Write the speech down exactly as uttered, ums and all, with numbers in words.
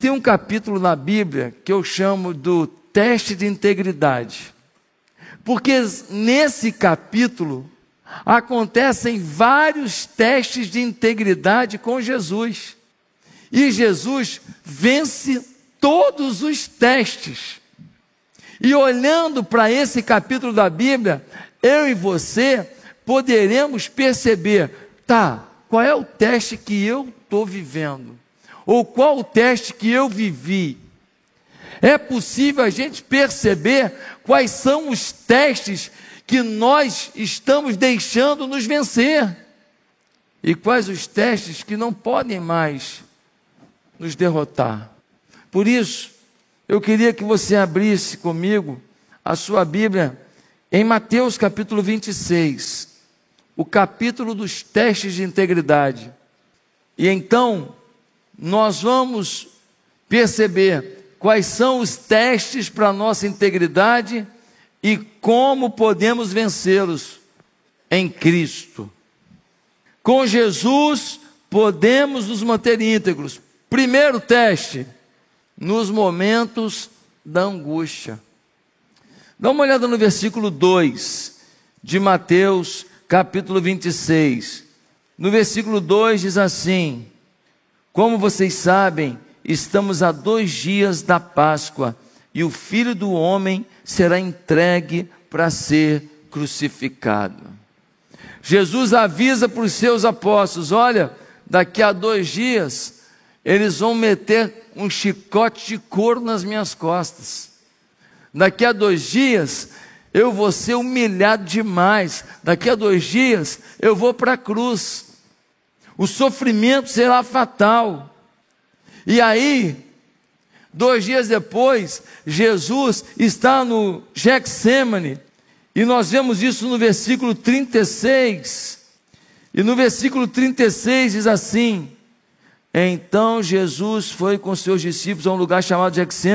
Tem um capítulo na Bíblia que eu chamo do teste de integridade. Porque nesse capítulo acontecem vários testes de integridade com Jesus. E Jesus vence todos os testes. E olhando para esse capítulo da Bíblia, eu e você poderemos perceber, tá, qual é o teste que eu estou vivendo? Ou qual o teste que eu vivi? É possível a gente perceber quais são os testes que nós estamos deixando nos vencer. E quais os testes que não podem mais nos derrotar. Por isso, eu queria que você abrisse comigo a sua Bíblia em Mateus capítulo vinte e seis, o capítulo dos testes de integridade. E então, nós vamos perceber quais são os testes para a nossa integridade e como podemos vencê-los em Cristo. Com Jesus, podemos nos manter íntegros. Primeiro teste, nos momentos da angústia. Dá uma olhada no versículo dois de Mateus, capítulo vinte e seis. No versículo dois diz assim: como vocês sabem, estamos a dois dias da Páscoa, e o Filho do Homem será entregue para ser crucificado. Jesus avisa para os seus apóstolos: olha, daqui a dois dias, eles vão meter um chicote de couro nas minhas costas. Daqui a dois dias, eu vou ser humilhado demais. Daqui a dois dias, eu vou para a cruz. O sofrimento será fatal. E aí, dois dias depois, Jesus está no Getsêmani, e nós vemos isso no versículo trinta e seis, e no versículo trinta e seis diz assim: então Jesus foi com seus discípulos a um lugar chamado Getsêmani,